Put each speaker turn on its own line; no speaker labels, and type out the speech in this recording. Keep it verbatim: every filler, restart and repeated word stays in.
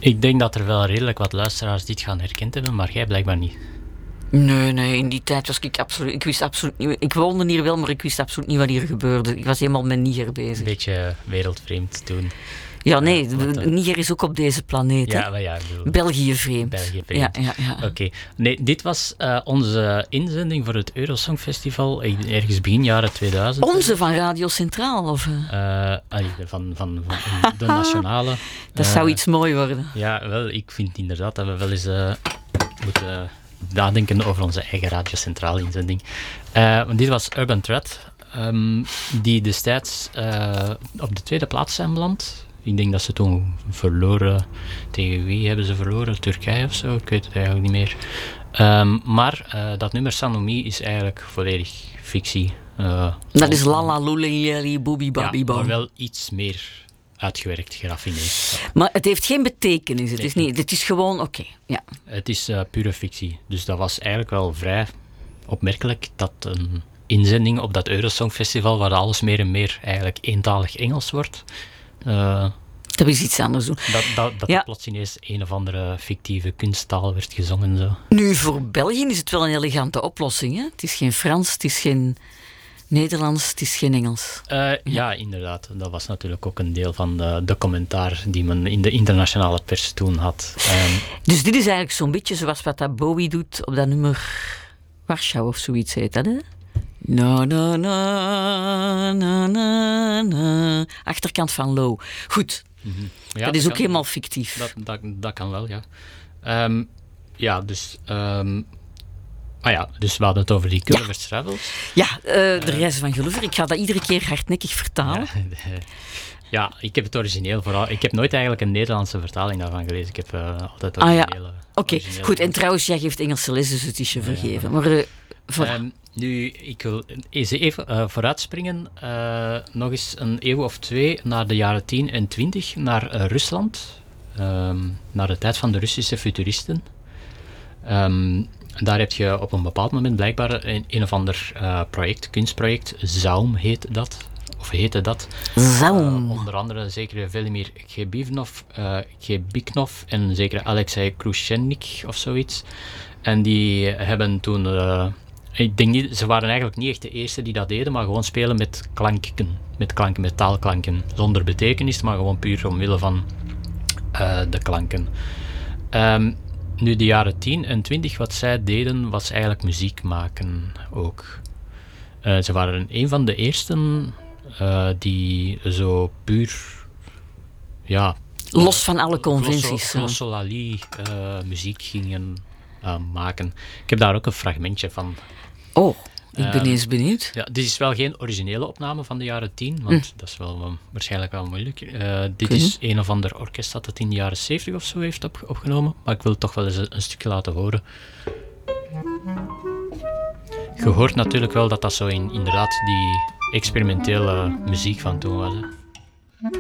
Ik denk dat er wel redelijk wat luisteraars dit gaan herkend hebben, maar jij blijkbaar niet.
Nee, nee, in die tijd was ik absoluut... Ik wist absoluut niet... Ik woonde hier wel, maar ik wist absoluut niet wat hier gebeurde. Ik was helemaal met Niger bezig.
Een beetje wereldvreemd toen.
Ja, nee,
uh, wat, uh,
Niger is ook op deze planeet.
Ja, maar ja, ik bedoel,
België vreemd.
België vreemd.
Ja, ja, ja.
Oké. Okay. Nee, dit was uh, onze inzending voor het Eurosong Festival, ergens begin jaren tweeduizend.
Onze van Radio Centraal? Of?
Uh, allee, van, van, van de nationale.
Dat uh, zou iets mooi worden.
Ja, wel, ik vind inderdaad dat we wel eens uh, moeten nadenken over onze eigen Radio Centraal inzending. Uh, want dit was Urban Thread, um, die destijds uh, op de tweede plaats zijn beland. Ik denk dat ze toen verloren... Tegen wie hebben ze verloren? Turkije of zo? Ik weet het eigenlijk niet meer. Um, maar uh, dat nummer Sanomi is eigenlijk volledig fictie. Uh,
dat is Lala Luleli Booby Babi Bo.
Ja, maar wel iets meer uitgewerkt, geraffineerd.
Maar het heeft geen betekenis. Het, nee. is, niet, het is gewoon oké. Okay. Ja.
Het is uh, pure fictie. Dus dat was eigenlijk wel vrij opmerkelijk dat een inzending op dat Eurosong Festival, waar alles meer en meer eigenlijk eentalig Engels wordt... Uh,
dat is iets anders doen.
Dat, dat, dat ja. plots ineens een of andere fictieve kunsttaal werd gezongen. Zo.
Nu, voor België is het wel een elegante oplossing. Hè? Het is geen Frans, het is geen Nederlands, het is geen Engels.
Uh, ja. ja, inderdaad. Dat was natuurlijk ook een deel van de, de commentaar die men in de internationale pers toen had. Um,
dus dit is eigenlijk zo'n beetje zoals wat dat Bowie doet op dat nummer Warschau of zoiets heet dat, hè? Na, na, na, na, na, na. Achterkant van Low. Goed.
Mm-hmm. Ja,
dat is
dat
ook
kan,
helemaal fictief.
Dat, dat, dat kan wel, ja. Um, ja, dus... Um, ah ja, dus we hadden het over die Gulliver's ja. Travels.
Ja, uh, de uh, reizen van Gulliver. Ik ga dat iedere keer hardnekkig vertalen.
Ja, de, ja, ik heb het origineel vooral... Ik heb nooit eigenlijk een Nederlandse vertaling daarvan gelezen. Ik heb uh, altijd originele...
Ah ja, oké. Okay. Goed, en trouwens, jij geeft Engelse les, dus het is je vergeven. Ja, ja. Maar... Uh, Voilà.
Um, nu, ik wil eens even uh, vooruitspringen, uh, nog eens een eeuw of twee naar de jaren tien en twintig, naar uh, Rusland, um, naar de tijd van de Russische futuristen. Um, daar heb je op een bepaald moment blijkbaar een, een of ander uh, project, kunstproject, Zaum heet dat, of heette dat.
Zaum.
Uh, onder andere zekere Velimir Gebivnov, uh, Gebiknov en zekere Alexei Krushennik of zoiets. En die hebben toen... Uh, Ik denk niet, ze waren eigenlijk niet echt de eerste die dat deden, maar gewoon spelen met klanken, met klanken, met taalklanken, zonder betekenis, maar gewoon puur omwille van uh, de klanken. Um, nu de jaren tien en twintig, wat zij deden, was eigenlijk muziek maken ook. Uh, ze waren een van de eersten uh, die zo puur, ja...
Los van alle conventies.
Glossolali uh, muziek gingen uh, maken. Ik heb daar ook een fragmentje van.
Oh, ik ben um, eens benieuwd.
Ja, dit is wel geen originele opname van de jaren tien, want hm. dat is wel um, waarschijnlijk wel moeilijk. Uh, dit Kunnen? is een of ander orkest dat het in de jaren zeventig of zo heeft op, opgenomen, maar ik wil het toch wel eens een, een stukje laten horen. Je hoort natuurlijk wel dat dat zo in, inderdaad die experimentele muziek van toen was. Hè.